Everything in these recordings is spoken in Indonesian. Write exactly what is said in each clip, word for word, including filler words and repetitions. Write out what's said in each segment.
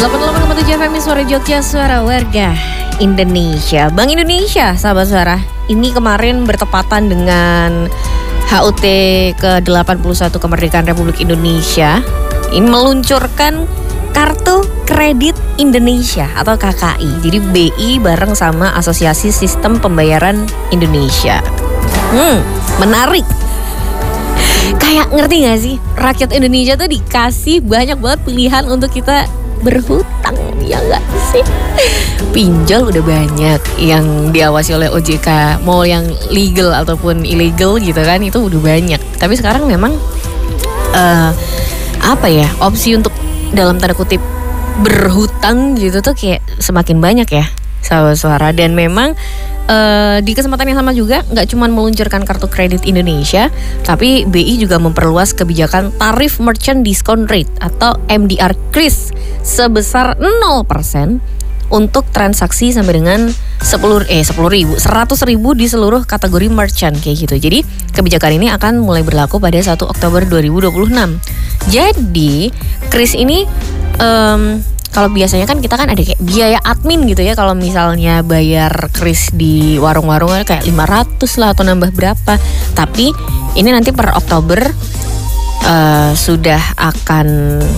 delapan puluh delapan koma tujuh F M Suara Jogja, suara warga Indonesia. Bank Indonesia, sahabat suara, ini kemarin bertepatan dengan H U T ke delapan puluh satu kemerdekaan Republik Indonesia. Ini meluncurkan Kartu Kredit Indonesia atau K K I. Jadi B I bareng sama Asosiasi Sistem Pembayaran Indonesia. Hmm, menarik. Kayak ngerti gak sih? Rakyat Indonesia tuh dikasih banyak banget pilihan untuk kita berhutang, ya gak sih? Pinjol udah banyak yang diawasi oleh O J K, mau yang legal ataupun illegal gitu kan, itu udah banyak. Tapi sekarang memang uh, apa ya, opsi untuk dalam tanda kutip berhutang gitu tuh kayak semakin banyak ya, sahabat suara. Dan memang uh, di kesempatan yang sama juga nggak cuma meluncurkan kartu kredit Indonesia, tapi B I juga memperluas kebijakan tarif merchant discount rate atau M D R Kris sebesar nol persen untuk transaksi sampai dengan sepuluh eh sepuluh ribu, seratus ribu di seluruh kategori merchant kayak gitu. Jadi kebijakan ini akan mulai berlaku pada satu Oktober dua ribu dua puluh enam. Jadi Kris ini um, kalau biasanya kan kita kan ada kayak biaya admin gitu ya, kalau misalnya bayar Kris di warung-warung kayak lima ratus lah atau nambah berapa. Tapi ini nanti per Oktober uh, sudah akan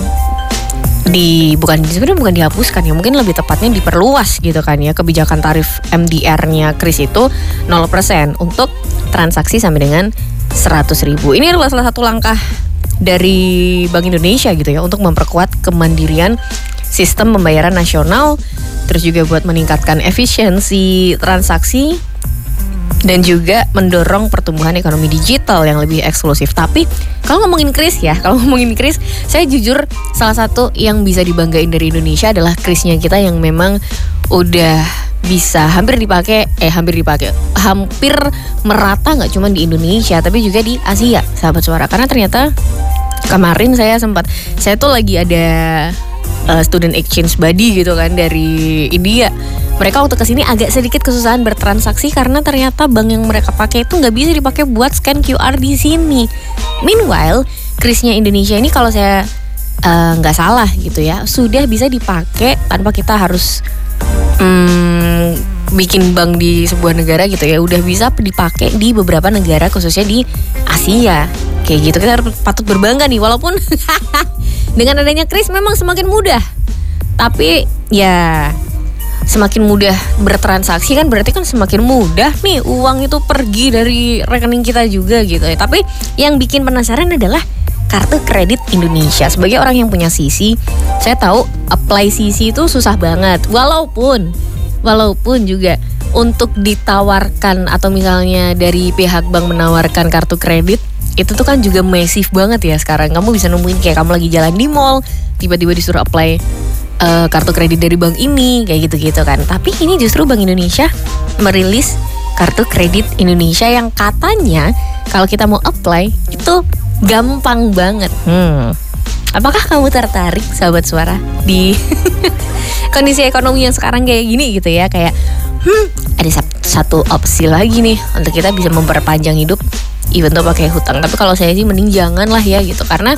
di bukan sebenarnya bukan dihapuskan ya, mungkin lebih tepatnya diperluas gitu kan ya, kebijakan tarif M D R-nya Kris itu nol persen untuk transaksi sampai dengan seratus ribu. Ini adalah salah satu langkah dari Bank Indonesia gitu ya untuk memperkuat kemandirian sistem pembayaran nasional, terus juga buat meningkatkan efisiensi transaksi dan juga mendorong pertumbuhan ekonomi digital yang lebih eksklusif. Tapi kalau ngomongin Kris ya, kalau ngomongin Kris, saya jujur salah satu yang bisa dibanggain dari Indonesia adalah Krisnya kita yang memang udah bisa hampir dipakai, eh hampir dipakai, hampir merata nggak cuma di Indonesia tapi juga di Asia, sahabat suara. Karena ternyata kemarin saya sempat, saya tuh lagi ada uh, student exchange buddy gitu kan dari India. Mereka waktu kesini agak sedikit kesusahan bertransaksi karena ternyata bank yang mereka pakai itu nggak bisa dipakai buat scan Q R di sini. Meanwhile, Krisnya Indonesia ini kalau saya nggak uh, salah gitu ya, sudah bisa dipakai tanpa kita harus um, bikin bank di sebuah negara gitu ya. Udah bisa dipakai di beberapa negara khususnya di Asia kayak gitu. Kita harus patut berbangga nih, walaupun dengan adanya Kris memang semakin mudah. Tapi ya semakin mudah bertransaksi kan berarti kan semakin mudah nih uang itu pergi dari rekening kita juga gitu ya. Tapi yang bikin penasaran adalah Kartu Kredit Indonesia. Sebagai orang yang punya C C, saya tahu apply C C itu susah banget. Walaupun walaupun juga untuk ditawarkan atau misalnya dari pihak bank menawarkan kartu kredit itu tuh kan juga masif banget ya sekarang. Kamu bisa nemuin kayak kamu lagi jalan di mall, tiba-tiba disuruh apply Uh, kartu kredit dari bank ini kayak gitu-gitu kan. Tapi ini justru Bank Indonesia merilis Kartu Kredit Indonesia yang katanya kalau kita mau apply itu gampang banget. Hmm. Apakah kamu tertarik, sahabat suara, di kondisi ekonomi yang sekarang kayak gini gitu ya? Kayak hmm, ada satu opsi lagi nih untuk kita bisa memperpanjang hidup even tuh pakai hutang. Tapi kalau saya sih mending jangan lah ya gitu, karena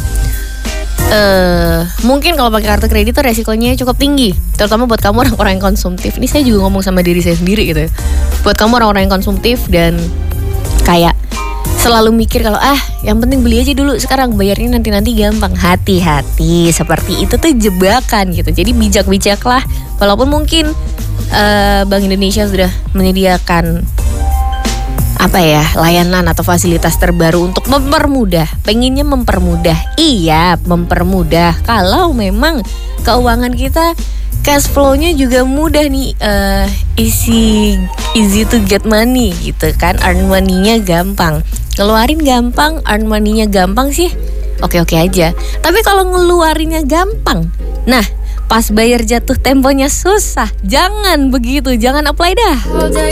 Uh, mungkin kalau pakai kartu kredit tuh resikonya cukup tinggi, terutama buat kamu orang-orang yang konsumtif. Ini saya juga ngomong sama diri saya sendiri gitu. Buat kamu orang-orang yang konsumtif dan kayak selalu mikir kalau ah yang penting beli aja dulu sekarang, bayarnya nanti-nanti gampang. Hati-hati, seperti itu tuh jebakan gitu. Jadi bijak-bijaklah. Walaupun mungkin uh, Bank Indonesia sudah menyediakan apa ya, layanan atau fasilitas terbaru untuk mempermudah, pengennya mempermudah, iya mempermudah. Kalau memang keuangan kita, cash flow-nya juga mudah nih, uh, easy easy to get money gitu kan, earn money-nya gampang, ngeluarin gampang, earn money-nya gampang sih, oke-oke aja. Tapi kalau ngeluarinnya gampang, nah pas bayar jatuh temponya susah, jangan begitu, jangan apply dah.